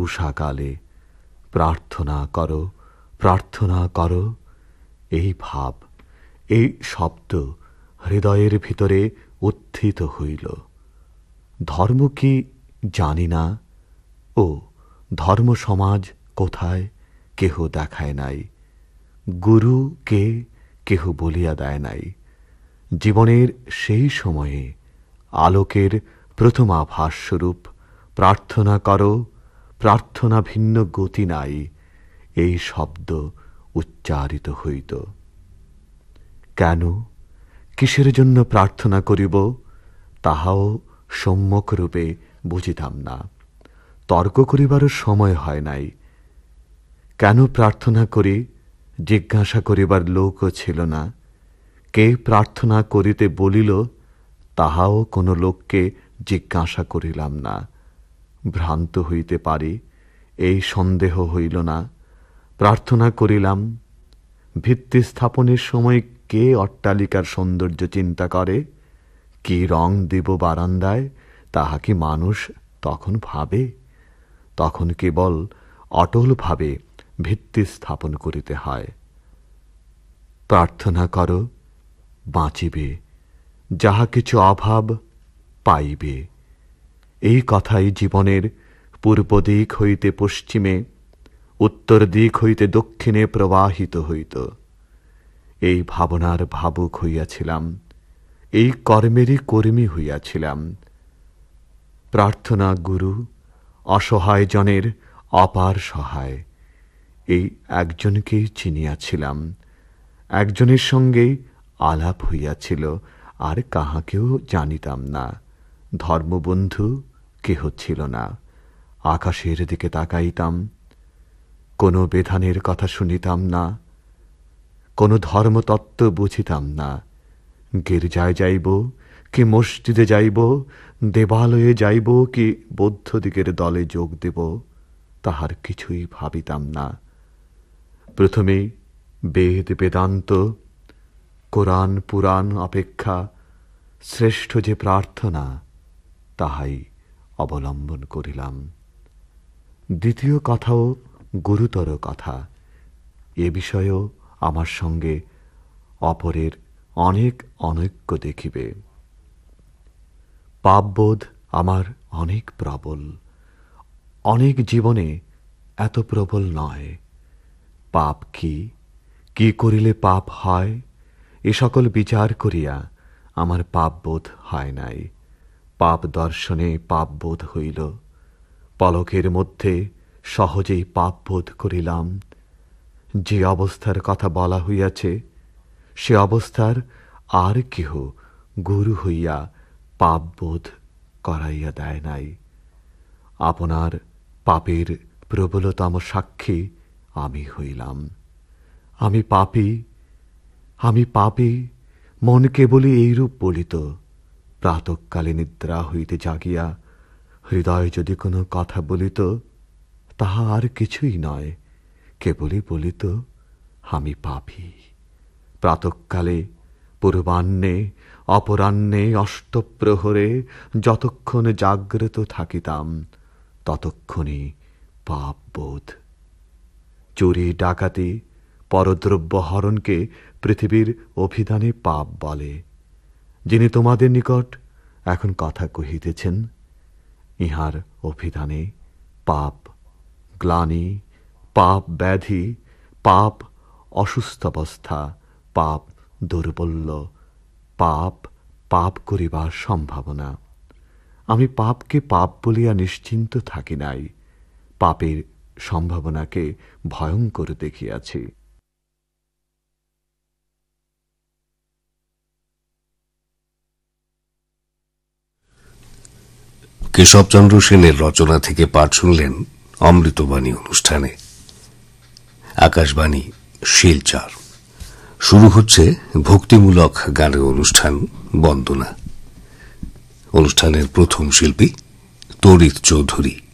উষাকালে। প্রার্থনা করো, প্রার্থনা করো, এই ভাব, এই শব্দ হৃদয়ের ভিতরে উত্থিত হইল। ধর্ম কি জানি না, ও ধর্ম সমাজ কোথায় কেহ দেখায় নাই, গুরু কে কেহ বলিয়া দেয় নাই। জীবনের সেই সময়ে আলোকের প্রথম আভাস স্বরূপ প্রার্থনা করো, প্রার্থনা ভিন্ন গতি নাই, এই শব্দ উচ্চারিত হইত। কেন, কিসের জন্য প্রার্থনা করিব, তাহাও সম্যক রূপে বুঝিতাম না। তর্ক করিবারও সময় হয় নাই। কেন প্রার্থনা করি জিজ্ঞাসা করিবার লোকও ছিল না। কে প্রার্থনা করিতে বলিল, তাহাও কোনো লোককে জিজ্ঞাসা করিলাম না। ভ্রান্ত হইতে পারি, এই সন্দেহ হইল না। প্রার্থনা করিলাম। ভিত্তি স্থাপনের সময় কে অট্টালিকার সৌন্দর্য চিন্তা করে, কি রং দিব বারান্দায়, তাহা কি মানুষ তখন ভাবে? তখন কেবল অটলভাবে ভিত্তি স্থাপন করিতে হয়। প্রার্থনা করো, বাঁচিবে, যাহা কিছু অভাব পাইবে। এই কথাই জীবনের পূর্ব দিক হইতে পশ্চিমে, উত্তর দিক হইতে দক্ষিণে প্রবাহিত হইত। এই ভাবনার ভাবুক হইয়াছিলাম, এই কর্মেরই কর্মী হইয়াছিলাম। প্রার্থনা গুরু, অসহায় জনের অপার সহায়, এই একজনকেই চিনিয়াছিলাম। একজনের সঙ্গেই আলাপ হইয়াছিল, আর কাহাকেও জানিতাম না। ধর্মবন্ধু কেহ ছিল না। আকাশের দিকে তাকাইতাম, কোনো বিধানের কথা শুনিতাম না, কোনো ধর্মতত্ত্ব বুঝিতাম না। গির্জায় যাইব কি মসজিদে যাইব, দেবালয়ে যাইব কি বৌদ্ধদিগের দলে যোগ দেব, তাহার কিছুই ভাবিতাম না। প্রথমে বেদ বেদান্ত, কোরআন পুরাণ অপেক্ষা শ্রেষ্ঠ যে প্রার্থনা, তাহাই অবলম্বন করিলাম। দ্বিতীয় কথাও গুরুতর কথা। এ বিষয়েও আমার সঙ্গে অপরের অনেক অনৈক্য দেখিবে। পাপবোধ আমার অনেক প্রবল, অনেক জীবনে এত প্রবল নয়। পাপ কি, কি করিলে পাপ হয়, এ সকল বিচার করিয়া আমার পাপবোধ হয় নাই। পাপ দর্শনে পাপবোধ হইল। পলকের মধ্যে সহজেই পাপবোধ করিলাম। যে অবস্থার কথা বলা হইয়াছে, সে অবস্থার আর কেহ গুরু হইয়া পাপবোধ করাইয়া দেয় নাই। আপনার পাপের প্রবলতম সাক্ষী আমি হইলাম। আমি পাপী, আমি পাপী, মন কেবলই এইরূপ বলিত। প্রাতঃকালে নিদ্রা হইতে জাগিয়া হৃদয় যদি কোনো কথা বলিত, তাহা আর কিছুই নয়, কেবলই বলিত আমি পাপী। প্রাতঃকালে, পূর্বাহ্নে, অপরাহ্নে, অষ্টপ্রহরে যতক্ষণ জাগ্রত থাকিতাম, ততক্ষণই পাপবোধ। চুরি ডাকাতি পরদ্রব্য হরণকে পৃথিবীর অভিধানে পাপ বলে। যিনি তোমাদের নিকট এখন কথা কহিতেছেন, ইহার অভিধানে পাপ গ্লানি, পাপ ব্যাধি, পাপ অসুস্থাবস্থা, পাপ দুর্বল্য, পাপ পাপ করিবার সম্ভাবনা। আমি পাপকে পাপ বলিয়া নিশ্চিন্ত থাকি নাই, পাপের সম্ভাবনাকে ভয়ঙ্কর দেখিয়াছি। কেশবচন্দ্র সেনের রচনা থেকে পাঠ শুনলেন অমৃতবাণী অনুষ্ঠানে। আকাশবাণী শিলচর। শুরু হচ্ছে ভক্তিমূলক গানের অনুষ্ঠান বন্দনা। অনুষ্ঠানের প্রথম শিল্পী তড়িৎ চৌধুরী।